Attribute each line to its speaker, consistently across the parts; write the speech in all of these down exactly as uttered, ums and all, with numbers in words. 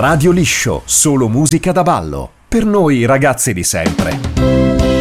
Speaker 1: Radio Liscio, solo musica da ballo. Per noi ragazzi di sempre.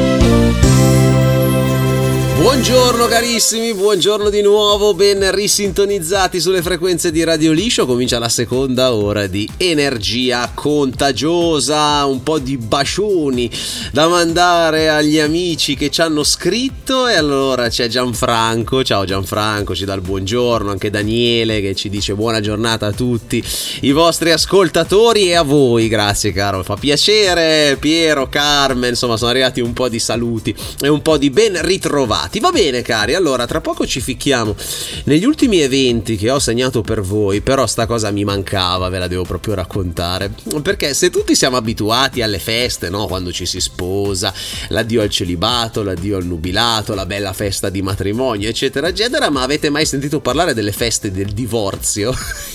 Speaker 2: Buongiorno carissimi, buongiorno di nuovo, ben risintonizzati sulle frequenze di Radio Liscio. Comincia la seconda ora di Energia Contagiosa, un po' di bacioni da mandare agli amici che ci hanno scritto. E allora c'è Gianfranco, ciao Gianfranco, ci dà il buongiorno, anche Daniele che ci dice buona giornata a tutti i vostri ascoltatori e a voi, grazie caro, fa piacere. Piero, Carmen, insomma sono arrivati un po' di saluti e un po' di ben ritrovati. Va bene cari, allora tra poco ci ficchiamo negli ultimi eventi che ho segnato per voi, però sta cosa mi mancava, ve la devo proprio raccontare, perché se tutti siamo abituati alle feste, no? Quando ci si sposa, l'addio al celibato, l'addio al nubilato, la bella festa di matrimonio, eccetera eccetera, ma avete mai sentito parlare delle feste del divorzio?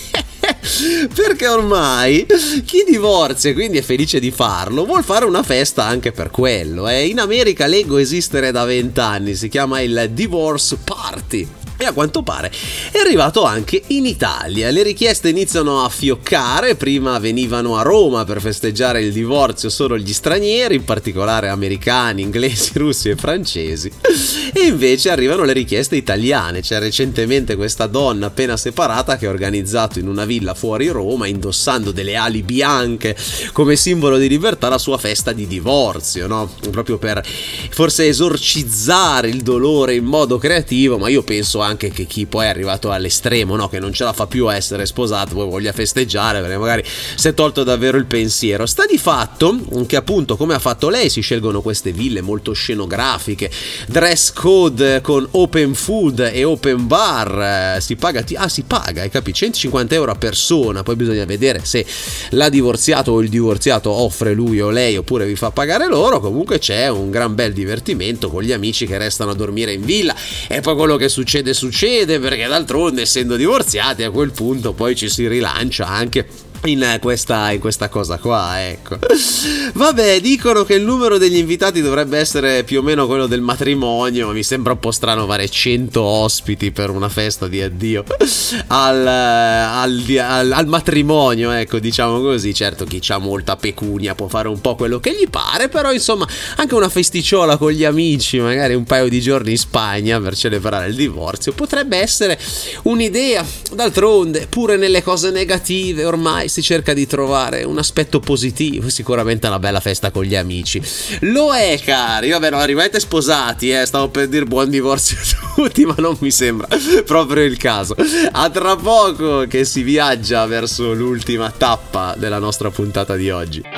Speaker 2: Perché ormai chi divorzia e quindi è felice di farlo vuol fare una festa anche per quello. eh. In America leggo esistere da vent'anni, si chiama il Divorce Party. E a quanto pare è arrivato anche in Italia. Le richieste iniziano a fioccare. Prima venivano a Roma per festeggiare il divorzio solo gli stranieri, in particolare americani, inglesi, russi e francesi. E invece arrivano le richieste italiane. C'è recentemente questa donna appena separata che ha organizzato in una villa fuori Roma, indossando delle ali bianche come simbolo di libertà, la sua festa di divorzio, no? Proprio per forse esorcizzare il dolore in modo creativo, ma io penso anche che chi poi è arrivato all'estremo, no, che non ce la fa più a essere sposato, poi voglia festeggiare perché magari si è tolto davvero il pensiero. Sta di fatto che appunto, come ha fatto lei, si scelgono queste ville molto scenografiche, dress code con open food e open bar, si paga, ah si paga, hai capito, centocinquanta euro a persona, poi bisogna vedere se la divorziato o il divorziato offre lui o lei oppure vi fa pagare loro. Comunque c'è un gran bel divertimento con gli amici che restano a dormire in villa, e poi quello che succede succede, perché d'altronde essendo divorziati a quel punto poi ci si rilancia anche in questa, in questa cosa qua, ecco. Vabbè, dicono che il numero degli invitati dovrebbe essere più o meno quello del matrimonio, ma mi sembra un po' strano fare cento ospiti per una festa di addio al, al, al, al matrimonio, ecco, diciamo così. Certo, chi ha molta pecunia può fare un po' quello che gli pare, però insomma anche una festicciola con gli amici, magari un paio di giorni in Spagna per celebrare il divorzio, potrebbe essere un'idea. D'altronde pure nelle cose negative ormai si cerca di trovare un aspetto positivo. Sicuramente una bella festa con gli amici lo è, cari. Vabbè, non arrivate sposati, eh stavo per dire buon divorzio a tutti, ma non mi sembra proprio il caso. A tra poco che si viaggia verso l'ultima tappa della nostra puntata di oggi.